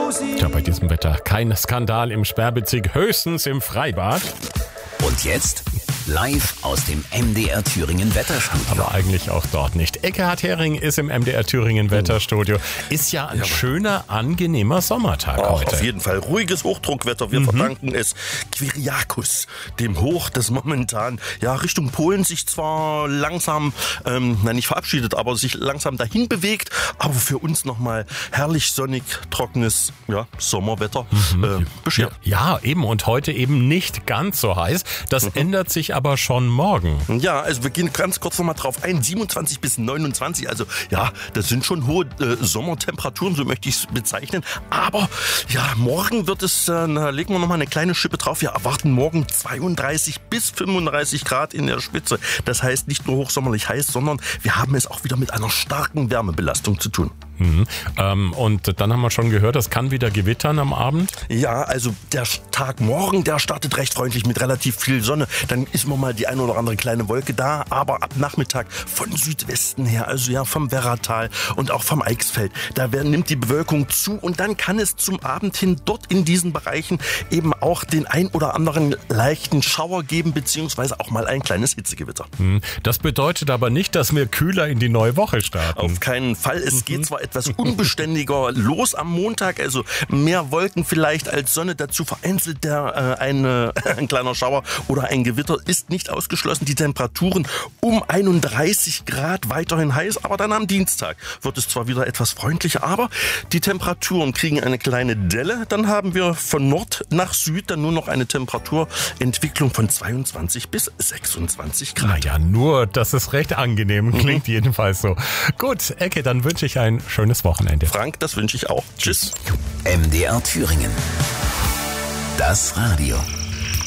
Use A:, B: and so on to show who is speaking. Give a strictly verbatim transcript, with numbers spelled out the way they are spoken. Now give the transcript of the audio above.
A: Ja, bei diesem Wetter kein Skandal im Sperrbezirk, höchstens im Freibad.
B: Und jetzt live aus dem M D R Thüringen Wetterstudio.
A: Aber eigentlich auch dort nicht. Eckhard Hering ist im M D R Thüringen Wetterstudio. Ist ja ein ja, schöner, angenehmer Sommertag
C: Ach,
A: heute.
C: Auf jeden Fall ruhiges Hochdruckwetter. Wir mhm. verdanken es Kyriakos, dem Hoch, das momentan ja Richtung Polen sich zwar langsam, ähm, na nicht verabschiedet, aber sich langsam dahin bewegt, aber für uns nochmal herrlich sonnig, trockenes ja, Sommerwetter mhm. äh, beschert.
A: Ja, ja, eben. Und heute eben nicht ganz so heiß. Das mhm. ändert sich aber schon morgen.
C: Ja, also wir gehen ganz kurz nochmal drauf ein. siebenundzwanzig bis neunundzwanzig, also ja, das sind schon hohe äh, Sommertemperaturen, so möchte ich es bezeichnen. Aber ja, morgen wird es, äh, da legen wir nochmal eine kleine Schippe drauf. Wir erwarten morgen zweiunddreißig bis fünfunddreißig Grad in der Spitze. Das heißt nicht nur hochsommerlich heiß, sondern wir haben es auch wieder mit einer starken Wärmebelastung zu tun.
A: Mhm. Ähm, und dann haben wir schon gehört, es kann wieder gewittern am Abend.
C: Ja, also der Tag morgen, der startet recht freundlich mit relativ viel Sonne. Dann ist immer mal die eine oder andere kleine Wolke da, aber ab Nachmittag von Südwesten her, also ja vom Werratal und auch vom Eichsfeld, da werden, nimmt die Bewölkung zu und dann kann es zum Abend hin dort in diesen Bereichen eben auch den ein oder anderen leichten Schauer geben, beziehungsweise auch mal ein kleines Hitzegewitter.
A: Mhm. Das bedeutet aber nicht, dass wir kühler in die neue Woche starten.
C: Auf keinen Fall. Es mhm. geht zwar etwas unbeständiger los am Montag, also mehr Wolken vielleicht als Sonne, dazu vereinzelt der, äh, eine, ein kleiner Schauer oder ein Gewitter ist nicht ausgeschlossen. Die Temperaturen um einunddreißig Grad, weiterhin heiß, aber dann am Dienstag wird es zwar wieder etwas freundlicher, aber die Temperaturen kriegen eine kleine Delle. Dann haben wir von Nord nach Süd dann nur noch eine Temperaturentwicklung von zweiundzwanzig bis sechsundzwanzig Grad.
A: Ja, nur, das ist recht angenehm, klingt mhm. jedenfalls so. Gut, Ecke, dann wünsche ich ein schönes Wochenende.
C: Frank, das wünsche ich auch. Tschüss.
B: M D R Thüringen. Das Radio.